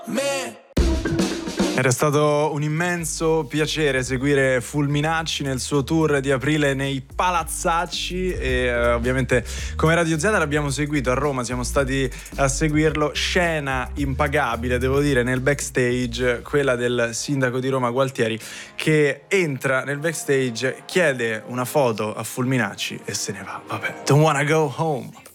Era stato un immenso piacere seguire Fulminacci nel suo tour di aprile nei Palazzacci e ovviamente come Radio Z l'abbiamo seguito a Roma, siamo stati a seguirlo, scena impagabile devo dire nel backstage, quella del sindaco di Roma Gualtieri che entra nel backstage, chiede una foto a Fulminacci e se ne va, vabbè, don't wanna go home.